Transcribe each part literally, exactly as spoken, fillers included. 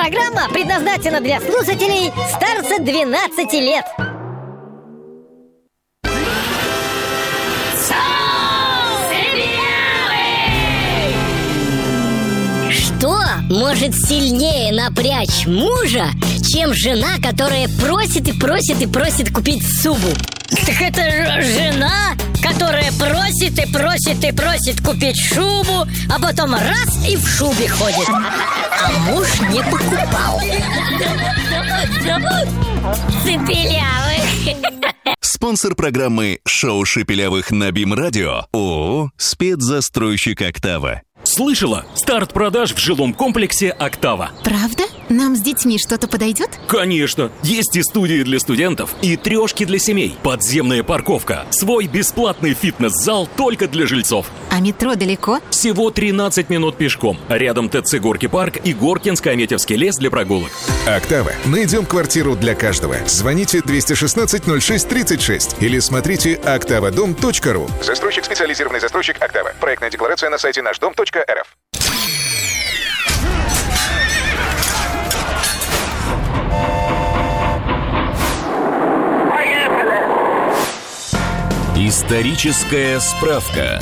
Программа предназначена для слушателей старше двенадцати лет. Что может сильнее напрячь мужа, чем жена, которая просит и просит и просит купить шубу? Так это ж- жена, которая просит и просит и просит купить шубу, а потом раз и в шубе ходит. А муж не покупал. Цепелявых. Спонсор программы «Шоу Шепелявых» на БИМ-радио ООО «Спецзастройщик Октава». Слышала? Старт продаж в жилом комплексе «Октава». Правда? Нам с детьми что-то подойдет? Конечно! Есть и студии для студентов, и трешки для семей, подземная парковка, свой бесплатный фитнес-зал только для жильцов. А метро далеко? Всего тринадцать минут пешком. Рядом ТЦ «Горки парк» и Горкинско-Аметьевский лес для прогулок. «Октава». Найдем квартиру для каждого. Звоните двести шестнадцать ноль шесть тридцать шесть или смотрите октавадом точка ру. Застройщик, специализированный застройщик «Октава». Проектная декларация на сайте наш дом точка эр эф. Историческая справка.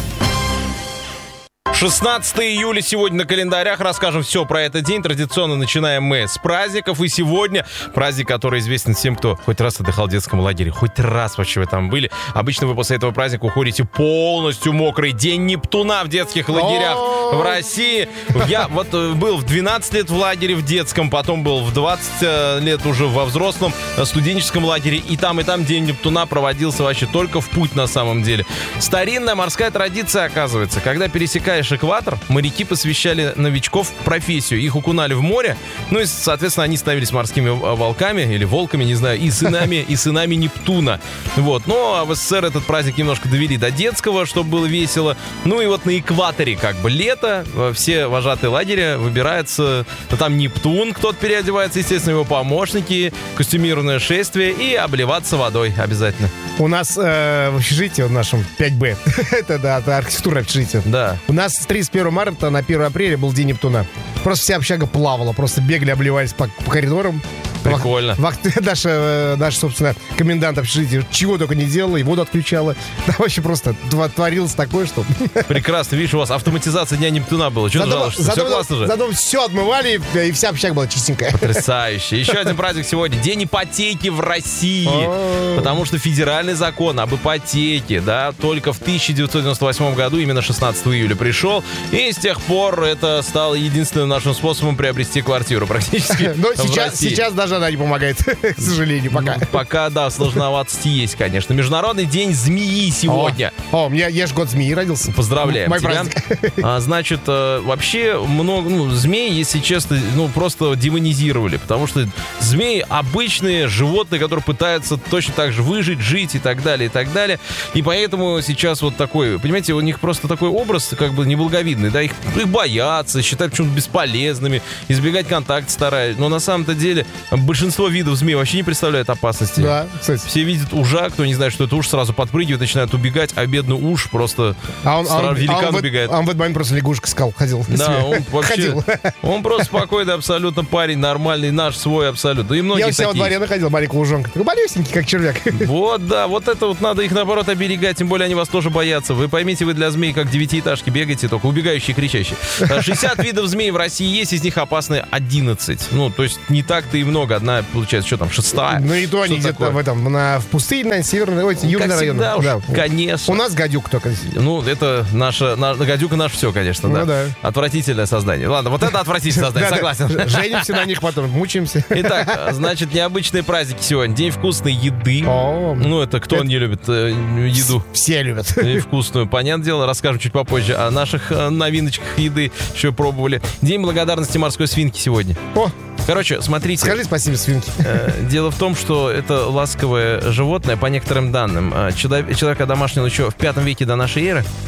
шестнадцатого июля сегодня на календарях. Расскажем все про этот день. Традиционно начинаем мы с праздников. И сегодня праздник, который известен всем, кто хоть раз отдыхал в детском лагере. Хоть раз вообще вы там были. Обычно вы после этого праздника уходите полностью мокрый. День Нептуна в детских лагерях в России. Я вот был в двенадцать лет в лагере в детском, потом был в двадцать лет уже во взрослом студенческом лагере. И там, и там День Нептуна проводился вообще только в путь на самом деле. Старинная морская традиция, оказывается. Когда пересекаешь экватор, моряки посвящали новичков в профессию. Их окунали в море, ну и, соответственно, они становились морскими волками или волками, не знаю, и сынами, и сынами Нептуна. Вот. Ну, а в СССР этот праздник немножко довели до детского, чтобы было весело. Ну и вот на экваторе как бы лето, все вожатые лагеря выбираются, ну, там Нептун, кто-то переодевается, естественно, его помощники, костюмированное шествие и обливаться водой обязательно. У нас э, в общежитии, в нашем пять бэ, это, да, это архитектура общежития. Да. У нас с тридцать первого марта на первое апреля был День Нептуна. Просто вся общага плавала, просто бегали, обливались по, по коридорам. Прикольно. Вах, наша, наша, собственно, комендант общежития чего только не делала, и воду отключала. Там вообще просто творилось такое, что... Прекрасно. Видишь, у вас автоматизация Дня Нептуна была. Что ты жалуешься? Все классно же. Зато все отмывали, и вся общага была чистенькая. Потрясающе. Еще один праздник сегодня. День ипотеки в России. Потому что федеральный закон об ипотеке, да, только в тысяча девятьсот девяносто восьмом году, именно шестнадцатого июля пришел. И с тех пор это стало единственным нашим способом приобрести квартиру практически. Но сейчас, сейчас даже она не помогает, к сожалению, пока. Ну, пока, да, сложноватости есть, конечно. Международный день змеи сегодня. О, о у меня я же год змеи родился. Поздравляем Мой тебя. А, значит, вообще много, ну, змей, если честно, ну, просто демонизировали, потому что змеи обычные животные, которые пытаются точно так же выжить, жить и так далее, и так далее. И поэтому сейчас вот такой, понимаете, у них просто такой образ как бы неблаговидный, да, их, их боятся, считают почему-то бесполезными, избегать контакта стараются. Но на самом-то деле большинство видов змей вообще не представляют опасности. Да, кстати. Все видят ужа, кто не знает, что это уж, сразу подпрыгивает, начинает убегать, а бедный уж просто а он, сразу а он, великан а он убегает. В, а он в этот момент просто лягушка сказал, ходил. Да, он вообще, ходил. Он просто спокойный абсолютно парень, нормальный, наш свой абсолютно. И многие Я у себя во дворе находил маленького ужонка. Такой малюсенький, как червяк. Вот, да, вот это вот надо их, наоборот, оберегать, тем более они вас тоже боятся. Вы поймите, вы для змей как девятиэтажки бегаете, только убегающие, кричащие. шестьдесят видов змей в России есть, из них опасны одиннадцать. Ну, то есть не так-то и много. Одна, получается, что там, шестая. Ну и то они где-то в этом, на, в пустыне, на северной, ой, ну, южный район. Да, уж, да. Конечно. У нас гадюк только. Ну, это наша, на, гадюка наш все, конечно, да. Ну, да. Отвратительное создание. Ладно, вот это отвратительное создание, согласен. Женимся на них потом, мучаемся. Итак, значит, необычные праздники сегодня. День вкусной еды. Ну, это кто не любит еду? Все любят. И вкусную, понятное дело. Расскажем чуть попозже о наших новиночках еды, что пробовали. День благодарности морской свинки сегодня. О! Короче, смотрите. Скажи спасибо, свинки. Дело в том, что это ласковое животное, по некоторым данным. Человека домашнего еще в пятом веке до нашей эры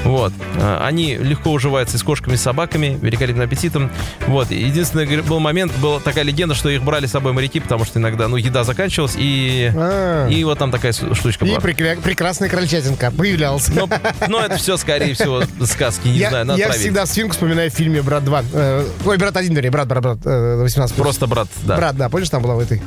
Вот. Они легко уживаются и с кошками, и с собаками, великолепным аппетитом. Вот. Единственный был момент, была такая легенда, что их брали с собой моряки, потому что иногда, ну, еда заканчивалась, и, и вот там такая штучка была. И прекра- прекрасная крольчатинка появлялась. Но, но это все, скорее всего, сказки, не я, знаю, надо Я проверить. всегда свинку вспоминаю в фильме «Брат два». Э, ой, «Брат один», вернее, «Брат, брат, брат», э, восемнадцать плюс. Просто брат, да. Брат, да, помнишь, там была в этой...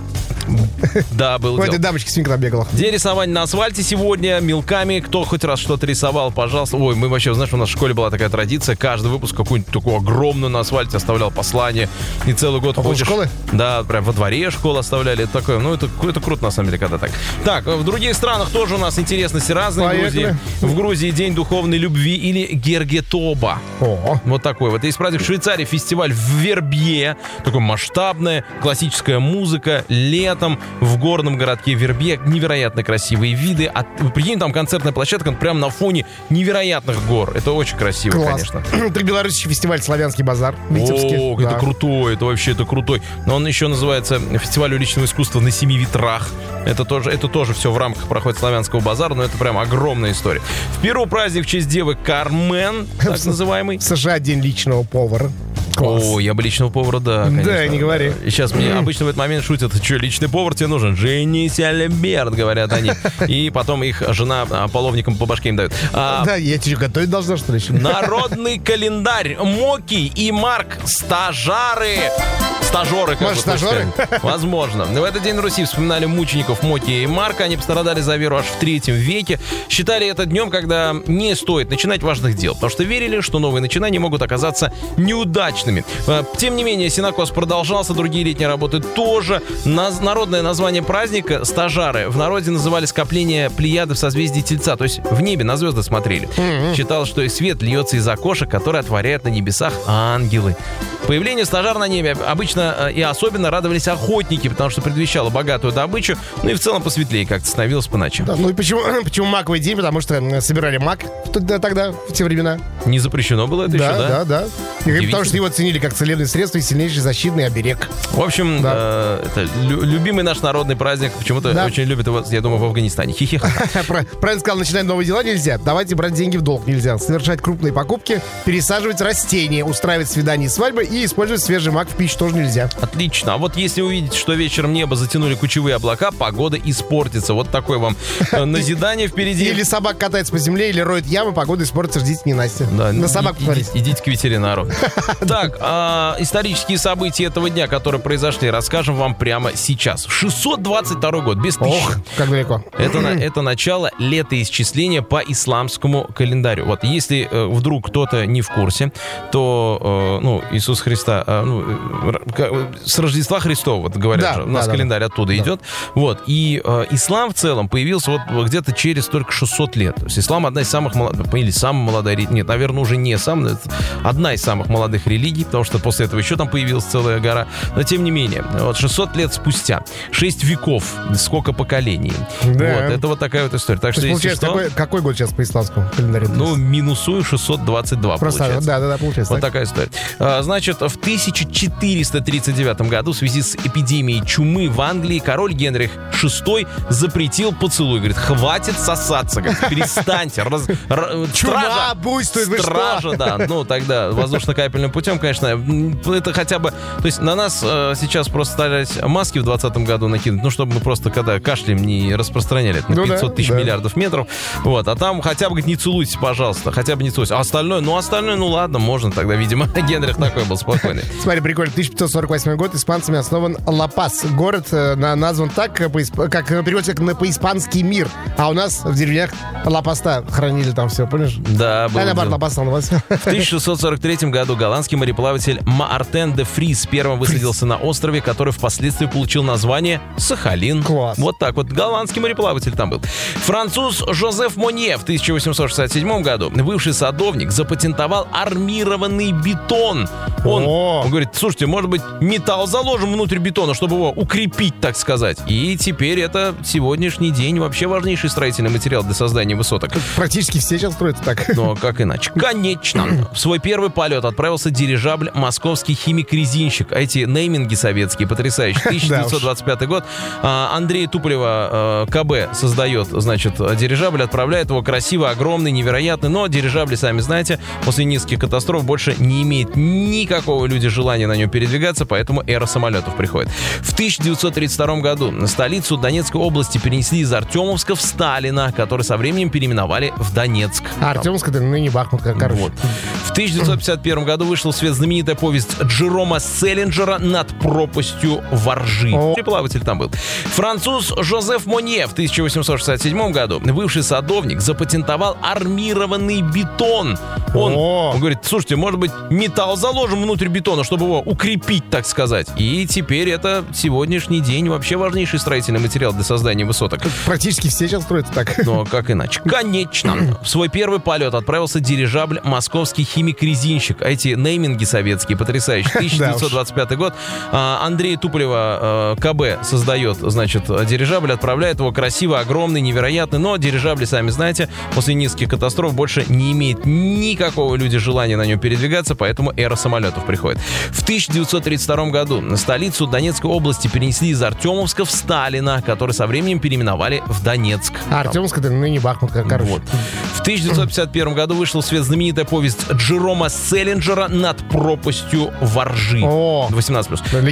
Да, был В этой дамочке свинка там бегала. День рисования на асфальте сегодня, мелками. Кто хоть раз что-то рисовал, пожалуйста. Ой, мы вообще, знаешь, у нас в школе была такая традиция. Каждый выпуск какую-нибудь такую огромную на асфальте оставлял послание. И целый год Около ходишь. школы? Да, прям во дворе школу оставляли. Это такое, ну, это, это круто, на самом деле, когда так. Так, в других странах тоже у нас интересности разные. В Грузии, в Грузии День духовной любви или Гергетоба. О. Вот такой вот. Есть праздник в Швейцарии, фестиваль в Вербье. Такой масштабная классическая музыка. Летом в горном городке Вербье невероятно красивые виды. А, прикинь, там концертная площадка прямо на фоне невероятных гор. Это очень красиво, Класс. конечно. Три белорусский фестиваль «Славянский базар» в Витебске. О, да. это крутой, это вообще это крутой. Но он еще называется фестиваль уличного искусства на семи ветрах. Это тоже, это тоже все в рамках проходит Славянского базара, но это прям огромная история. В Перу праздник в честь девы Кармен, так называемый. В США день личного повара. Класс. О, я бы личного повара, да, конечно. Да, не говори. И сейчас мне обычно в этот момент шутят, что, личный повар тебе нужен? Женись, Альберт, говорят они. И потом их жена половником по башке им дает. А, Да, я тебе готовить должна, что ли? еще? народный календарь. Моки и Марк стажары. Стажеры, как Может, бы стажеры? сказать. Возможно. В этот день на Руси вспоминали мучеников Моки и Марка. Они пострадали за веру аж в третьем веке. Считали это днем, когда не стоит начинать важных дел, потому что верили, что новые начинания могут оказаться неудачными. Тем не менее, синокос продолжался, другие летние работы тоже. Наз- Народное название праздника стажары в народе называли скопление плеяды в созвездии Тельца, то есть в небе на звезды смотрели. Mm-hmm. Считалось, что и свет льется из окошек, которые отворяют на небесах ангелы. Появлению стажар на небе обычно и особенно радовались охотники, потому что предвещало богатую добычу, ну и в целом посветлее как-то становилось по ночам. Да, ну и почему, почему маковый день? Потому что м, собирали мак тогда, тогда, в те времена. Не запрещено было это Да, еще, да? да, да. И потому что его ценили как целебное средство и сильнейший защитный оберег. В общем, Да. э, это лю- любимый наш народный праздник. Почему-то Да. очень любят его, я думаю, в Афганистане. Хихиха. Про- Правильно сказал, начинать новые дела нельзя. Давайте брать деньги в долг нельзя. Совершать крупные покупки, пересаживать растения, устраивать свидания и свадьбы и использовать свежий мак в пищу тоже нельзя. Отлично. А вот если увидите, что вечером небо затянули кучевые облака, погода испортится. Вот такое вам э, назидание впереди. Или собак катается по земле, или роет ямы, погода испортится, ждите не Настя. Да, На собак и- посмотрите. идите, идите к ветеринару. Так, а, исторические события этого дня, которые произошли, расскажем вам прямо сейчас. шестьсот двадцать второй год, без тысячи. Ох, как далеко. Это, на- это начало летоисчисления по исламскому календарю. Вот если э, вдруг кто-то не в курсе, то э, ну, Иисус Христа, э, ну, э, р- ка- с Рождества Христова, вот говорят Да, же, у нас да, да, календарь оттуда да. идет. Вот, и э, ислам в целом появился вот где-то через только шестьсот лет. То есть ислам одна из самых молодых, или самая молодая, ре- нет, наверное, уже не самая, одна из самых молодых религий, потому что после этого еще там появилась целая гора. Но тем не менее, вот шестьсот лет спустя, шесть веков, сколько поколений. Да. Вот, это вот такая вот история. Так То что, есть, если получается, что, какой, какой год сейчас по исламскому календарю? ну, минусую шестьсот двадцать два, Просто, получается. да, да, да, получается. Вот так. такая история. А, Значит, в тысяча четыреста тридцать девятом году в связи с эпидемией чумы в Англии король Генрих шестой запретил поцелуй. Говорит, хватит сосаться, говорит, перестаньте. Раз- р- Чума стража- буйствует, вы что? Стража, да. Ну, тогда воздушно-капельным путем, конечно, м, это хотя бы... То есть на нас э, сейчас просто старались маски в двадцатом году накинуть, ну, чтобы мы просто, когда кашляем, не распространяли это на Ну да, пятьсот тысяч да. миллиардов метров. Вот, а там хотя бы, говорит, не целуйтесь, пожалуйста, хотя бы не целуйтесь. А остальное, ну, остальное, ну, ладно, можно тогда, видимо. Генрих такой был спокойный. Смотри, прикольно. тысяча пятьсот сорок восьмой год испанцами основан Ла-Пас. Город э, на- назван так, э, по-исп- как э, переводится как на по-испанский мир. А у нас в деревнях Ла-Паста хранили там все, помнишь? Да, был А наоборот, дело. Ла-Пас назывался. В тысяча шестьсот сорок третьем году голландский мореплаватель Маартен де Фрис первым высадился на острове, который впоследствии получил название Сахалин. Класс. Вот так вот. Голландский мореплаватель там был. Француз Жозеф Монье в тысяча восемьсот шестьдесят седьмом году, бывший садовник, запатентовал армированный бетон. Он, О! он говорит, слушайте, может быть, металл заложим внутрь бетона, чтобы его укрепить, так сказать. И теперь это сегодняшний день вообще важнейший строительный материал для создания высоток. Практически все сейчас строят так. Но как иначе? Конечно. В свой первый полет отправился дирижабль дирижабль «Московский химик-резинщик». А эти нейминги советские потрясающие. тысяча девятьсот двадцать пятый год. Андрей Туполева КБ создает, значит, дирижабль, отправляет его красивый, огромный, невероятный. Но дирижабли, сами знаете, после низких катастроф больше не имеет никакого люди желания на нем передвигаться, поэтому эра самолетов приходит. В тысяча девятьсот тридцать втором году на столицу Донецкой области перенесли из Артемовска в Сталина, который со временем переименовали в Донецк. А Артемовск — это ныне Бахмут, как короче. Вот. В тысяча девятьсот пятьдесят первом году вышла в свет знаменитая повесть Джерома Селлинджера «Над пропастью воржи». О. Плаватель там был. Француз Жозеф Монье в тысяча восемьсот шестьдесят седьмом году, бывший садовник, запатентовал армированный бетон. Он, он говорит, слушайте, может быть, металл заложим внутрь бетона, чтобы его укрепить, так сказать. И теперь это сегодняшний день вообще важнейший строительный материал для создания высоток. Практически все сейчас строят так. Но как иначе? Конечно. В свой первый полет отправился дирижабль «Московский химик-резинщик». А эти нейминги советские потрясающие. тысяча девятьсот двадцать пятый год. Андрей Туполева КБ создает, значит, дирижабль, отправляет его красивый, огромный, невероятный. Но дирижабли, сами знаете, после низких катастроф больше не имеет никакого люди желания на нем передвигаться, поэтому эра самолетов приходит. В тысяча девятьсот тридцать втором году на столицу Донецкой области перенесли из Артемовска в Сталина, который со временем переименовали в Донецк. А Артемовск — это ныне Бахмут, как короче. Вот. В тысяча девятьсот пятьдесят первом году вышла в свет знаменитая повесть Джерома Селлинджера «Над пропастью воржи». О, восемнадцать плюс.